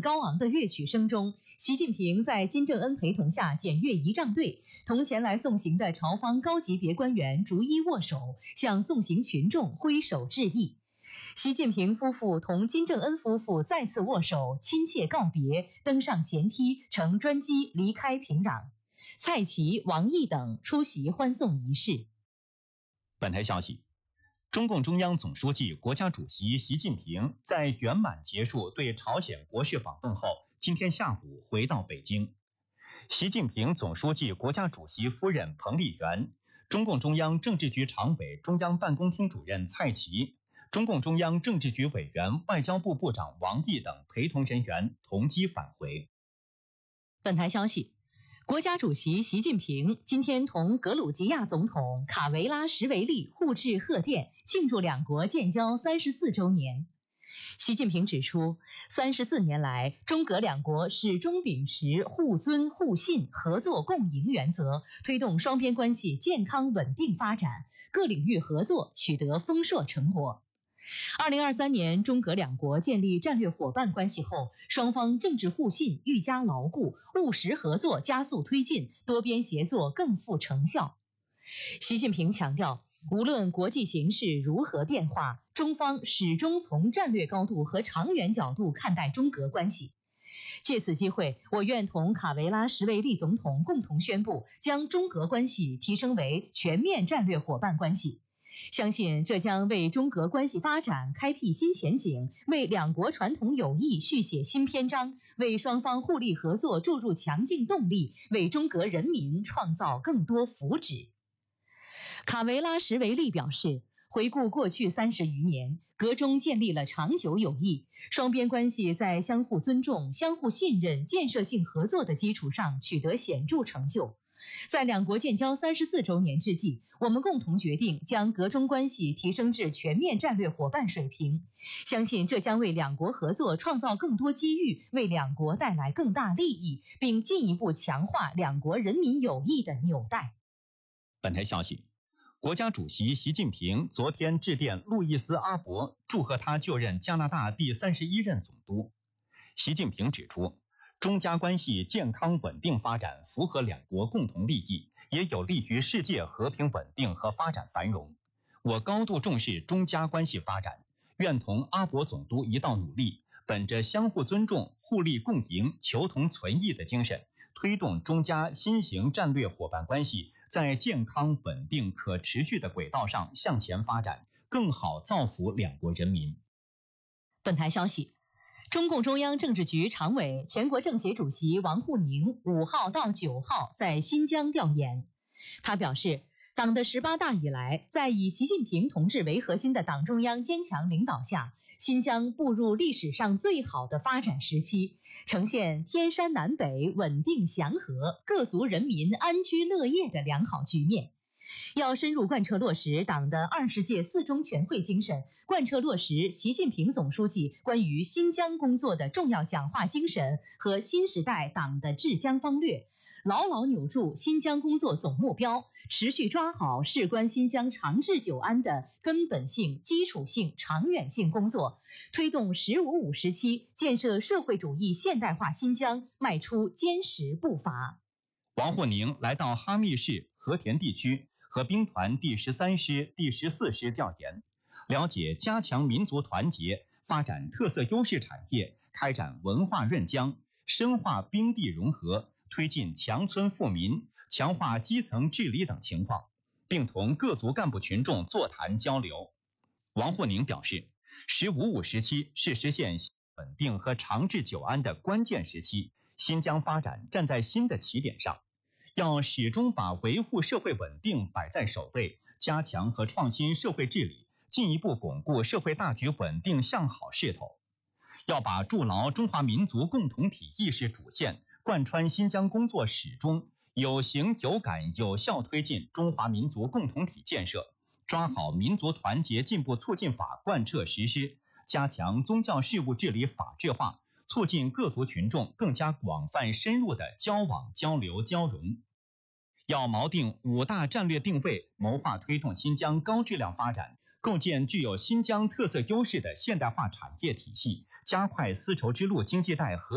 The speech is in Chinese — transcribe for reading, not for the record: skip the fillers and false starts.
高昂的乐曲声中，习近平在金正恩陪同下检阅仪仗队，同前来送行的朝方高级别官员逐一握手，向送行群众挥手致意。习近平夫妇同金正恩夫妇再次握手，亲切告别，登上舷梯，乘专机离开平壤。蔡奇、王毅等出席欢送仪式。 本台消息，中共中央总书记、国家主席习近平在圆满结束对朝鲜国事访问后，今天下午回到北京。习近平总书记、国家主席夫人彭丽媛，中共中央政治局常委、中央办公厅主任蔡奇，中共中央政治局委员、外交部部长王毅等陪同人员同机返回。 本台消息，国家主席习近平今天同格鲁吉亚总统卡维拉什维利互致贺电，庆祝两国建交34周年。习近平指出，34年来，中格两国始终秉持互尊互信、合作共赢原则，推动双边关系健康稳定发展，各领域合作取得丰硕成果。2023年，中格两国建立战略伙伴关系后，双方政治互信愈加牢固，务实合作加速推进，多边协作更富成效。习近平强调，无论国际形势如何变化，中方始终从战略高度和长远角度看待中格关系。借此机会，我愿同卡维拉什维利总统共同宣布，将中格关系提升为全面战略伙伴关系。相信这将为中格关系发展开辟新前景，为两国传统友谊续写新篇章，为双方互利合作注入强劲动力，为中格人民创造更多福祉。卡维拉什维利表示，回顾过去30余年，格中建立了长久友谊，双边关系在相互尊重、相互信任、建设性合作的基础上取得显著成就。在两国建交34周年之际，我们共同决定将格中关系提升至全面战略伙伴水平，相信这将为两国合作创造更多机遇，为两国带来更大利益，并进一步强化两国人民友谊的纽带。 本台消息，国家主席习近平昨天致电路易斯·阿伯，祝贺他就任加拿大第31任总督。习近平指出，中加关系健康稳定发展符合两国共同利益，也有利于世界和平稳定和发展繁荣。我高度重视中加关系发展，愿同阿伯总督一道努力，本着相互尊重、互利共赢、求同存异的精神，推动中加新型战略伙伴关系在健康、稳定、可持续的轨道上向前发展，更好造福两国人民。 本台消息，中共中央政治局常委、全国政协主席王沪宁5号到9号在新疆调研。他表示，党的18大以来，在以习近平同志为核心的党中央坚强领导下，新疆步入历史上最好的发展时期，呈现天山南北稳定祥和、各族人民安居乐业的良好局面。要深入贯彻落实党的20届4中全会精神，贯彻落实习近平总书记关于新疆工作的重要讲话精神和新时代党的治疆方略，牢牢扭住新疆工作总目标，持续抓好事关新疆长治久安的根本性、基础性、长远性工作，推动“15+5”时期建设社会主义现代化新疆迈出坚实步伐。 王沪宁来到哈密市和田地区和兵团第13师、第14师调研，了解加强民族团结、发展特色优势产业、开展文化润疆、深化兵地融合、推进强村富民、强化基层治理等情况，并同各族干部群众座谈交流。王沪宁表示，“15+5”时期是实现稳定和长治久安的关键时期，新疆发展站在新的起点上。要始终把维护社会稳定摆在首位，加强和创新社会治理，进一步巩固社会大局稳定向好势头。要把筑牢中华民族共同体意识主线贯穿新疆工作始终，有形有感有效推进中华民族共同体建设，抓好民族团结进步促进法贯彻实施，加强宗教事务治理法治化，促进各族群众更加广泛深入的交往交流交融。要锚定5大战略定位，谋划推动新疆高质量发展，构建具有新疆特色优势的现代化产业体系，加快丝绸之路经济带和